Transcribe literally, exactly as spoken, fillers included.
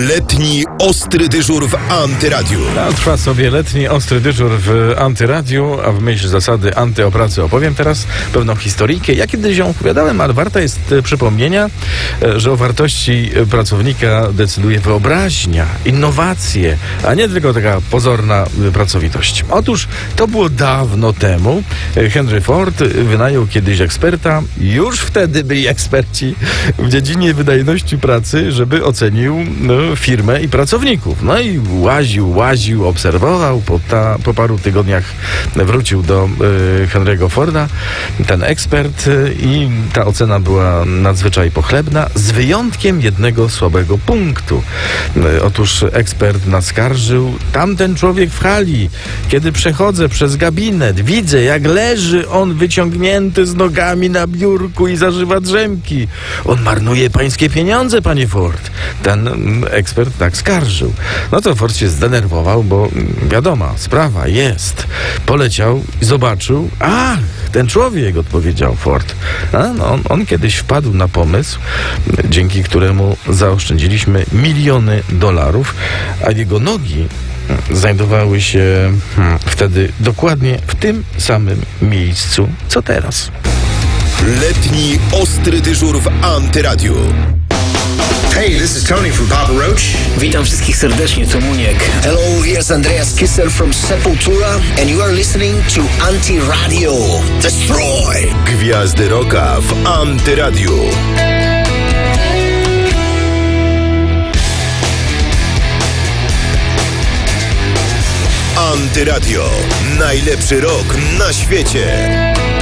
Letni ostry dyżur w Antyradiu. A trwa sobie letni ostry dyżur w Antyradiu, a w myśl zasady anty o pracy opowiem teraz pewną historyjkę. Ja kiedyś ją opowiadałem, ale warta jest przypomnienia, że o wartości pracownika decyduje wyobraźnia, innowacje, a nie tylko taka pozorna pracowitość. Otóż to było dawno temu. Henry Ford wynajął kiedyś eksperta, już wtedy byli eksperci w dziedzinie wydajności pracy, żeby ocenił no, firmę i pracowników. No i łaził, łaził, obserwował. Po, ta, po paru tygodniach wrócił do y, Henry'ego Forda, ten ekspert, y, i ta ocena była nadzwyczaj pochlebna, z wyjątkiem jednego słabego punktu. Y, otóż ekspert naskarżył: tamten człowiek w hali, kiedy przechodzę przez gabinet, widzę, jak leży on wyciągnięty z nogami na biurku i zażywa drzemki. On marnuje pańskie pieniądze, panie Ford. Ten ekspert tak skarżył. No to Ford się zdenerwował, bo wiadoma, sprawa jest. Poleciał i zobaczył: ach, ten człowiek, odpowiedział Ford. A, no, on, on kiedyś wpadł na pomysł, dzięki któremu zaoszczędziliśmy miliony dolarów, a jego nogi znajdowały się hmm, wtedy dokładnie w tym samym miejscu, co teraz. Letni ostry dyżur w Antyradiu. Hey, this is Tony from Papa Roach. Witam wszystkich serdecznie, to Muniek. Hello, here's Andreas Kisser from Sepultura, and you are listening to Antiradio. Destroy! Gwiazdy rocka w Antyradiu. Antyradio. Najlepszy rok na świecie.